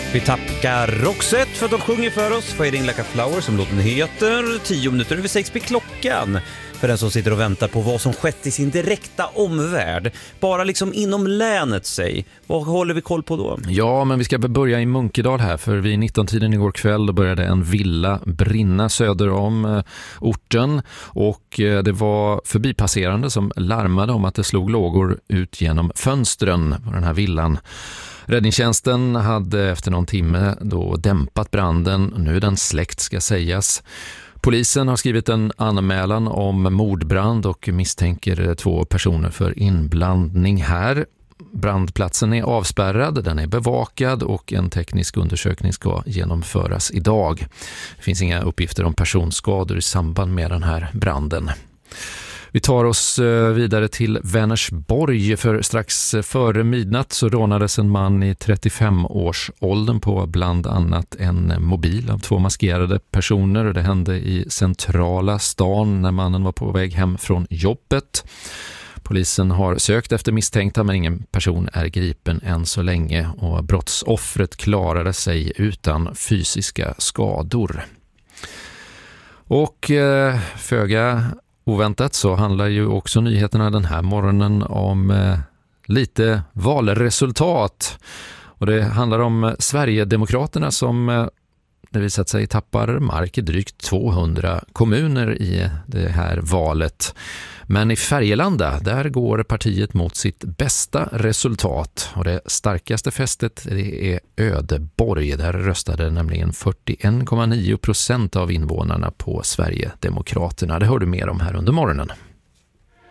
Vi tackar Roxette för att de sjunger för oss. Fading Like a Flower som låten heter. 10 minuter över 6 blir klockan. För den som sitter och väntar på vad som skett i sin direkta omvärld. Bara liksom inom länet sig. Vad håller vi koll på då? Ja, men vi ska börja i Munkedal här. För vid 19-tiden igår kväll då började en villa brinna söder om orten. Och det var förbipasserande som larmade om att det slog lågor ut genom fönstren på den här villan. Räddningstjänsten hade efter någon timme då dämpat branden. Nu är den släckt, ska sägas. Polisen har skrivit en anmälan om mordbrand och misstänker 2 personer för inblandning här. Brandplatsen är avspärrad, den är bevakad och en teknisk undersökning ska genomföras idag. Det finns inga uppgifter om personskador i samband med den här branden. Vi tar oss vidare till Vänersborg, för strax före midnatt så rånades en man i 35-årsåldern på bland annat en mobil av 2 maskerade personer. Det hände i centrala stan när mannen var på väg hem från jobbet. Polisen har sökt efter misstänkta men ingen person är gripen än så länge och brottsoffret klarade sig utan fysiska skador. Och föga oväntat så handlar ju också nyheterna den här morgonen om lite valresultat. Och det handlar om Sverigedemokraterna som det visat sig tappar mark i drygt 200 kommuner i det här valet. Men i Färgelanda, där går partiet mot sitt bästa resultat. Och det starkaste fästet det är Ödeborg. Där röstade nämligen 41,9% av invånarna på Sverigedemokraterna. Det hör du mer om här under morgonen.